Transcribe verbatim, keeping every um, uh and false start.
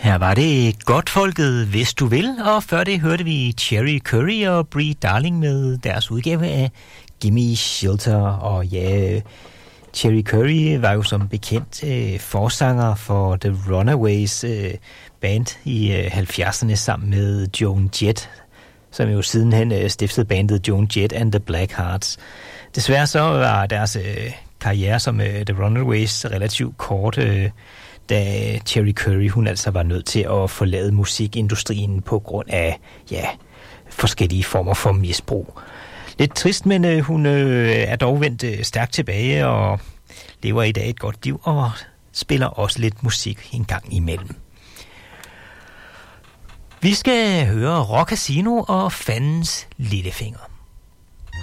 Her var det godt folket, hvis du vil, og før det hørte vi Cherry Curry og Brie Darling med deres udgave af Gimme Shelter. Og ja, Cherry Curry var jo som bekendt øh, forsanger for The Runaways øh, band i øh, halvfjerdserne sammen med Joan Jett, som jo sidenhen øh, stiftede bandet Joan Jett and the Blackhearts. Desværre så var deres øh, karriere som øh, The Runaways relativt kort, øh, da Cherry Curry, hun altså var nødt til at forlade musikindustrien på grund af, ja, forskellige former for misbrug. Lidt trist, men øh, hun øh, er dog vendt øh, stærkt tilbage og lever i dag et godt liv og spiller også lidt musik en gang imellem. Vi skal høre Rock Casino og Fandens Lillefinger.